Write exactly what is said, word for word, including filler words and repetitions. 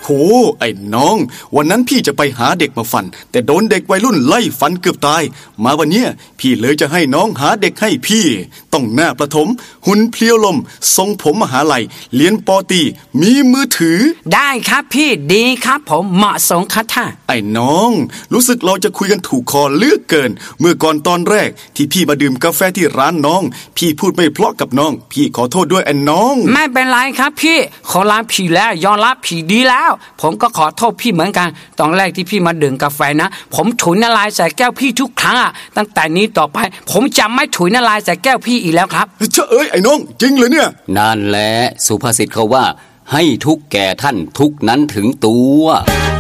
ไอ้น้องวันนั้นพี่จะไปหาเด็กมาฟันแต่โดนเด็กวัยรุ่นไล่ฟันเกือบตายมาวันเนี้ยพี่เลยจะให้น้องหาเด็กให้พี่ต้องหน้าประถมหุ่นเพลียวลมทรงผมมหาลัยเรียนป.ตรีมีมือถือได้ครับพี่ดีครับผมเหมาะสมครับท่าไอ้น้องรู้สึกเราจะคุยกันถูกคอเลือกเกินเมื่อก่อนตอนแรกที่พี่มาดื่มกาแฟที่ร้านน้องพี่พูดไม่เพราะกับน้องพี่ขอโทษด้วยไอ้น้องไม่เป็นไรครับพี่ขอลาพี่แล้วยอมรับพี่ดีแล้วผมก็ขอโทษพี่เหมือนกันตอนแรกที่พี่มาดื่มกาแฟนะผมถุยน้ำลายใส่แก้วพี่ทุกครั้งอ่ะตั้งแต่นี้ต่อไปผมจะไม่ถุยน้ำลายใส่แก้วพี่อีกแล้วครับเจ้าเอ้ยไอ้น้องจริงเลยเนี่ยนั่นแหละสุภาษิตเขาว่าให้ทุกแก่ท่านทุกนั้นถึงตัว